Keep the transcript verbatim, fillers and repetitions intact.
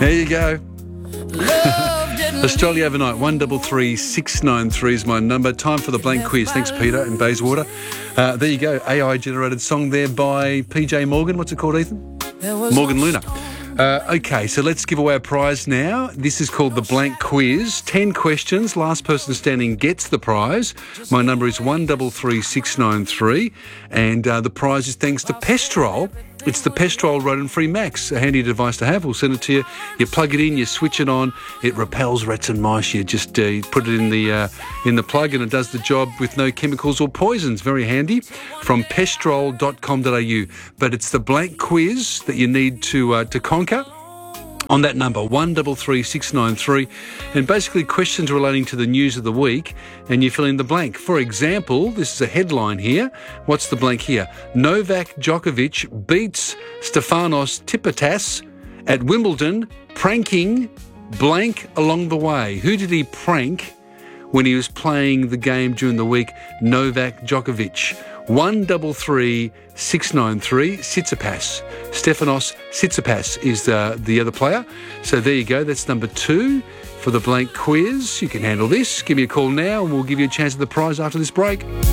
There you go. Australia overnight, one double three six nine three is my number. Time for the blank quiz. Thanks, Peter in Bayswater. Uh, there you go. A I-generated song there by P J Morgan. What's it called, Ethan? Morgan Luna. Uh, okay, so let's give away a prize now. This is called the blank quiz. Ten questions. Last person standing gets the prize. My number is one double three six nine three, and uh, the prize is thanks to Pestrol. It's the Pestrol Rodent-Free Max, a handy device to have. We'll send it to you. You plug it in, you switch it on. It repels rats and mice. You just uh, put it in the uh, in the plug, and it does the job with no chemicals or poisons. Very handy. From pestrol dot com dot a u. But it's the blank quiz that you need to uh, to conquer. On that number, one double three six nine three, and basically questions relating to the news of the week, and you fill in the blank. For example, this is a headline here. What's the blank here? Novak Djokovic beats Stefanos Tsitsipas at Wimbledon, pranking blank along the way. Who did he prank when he was playing the game during the week? Novak Djokovic. One double three six nine three. Tsitsipas. Stefanos Tsitsipas is the the other player. So there you go. That's number two for the blank quiz. You can handle this. Give me a call now, and we'll give you a chance at the prize after this break.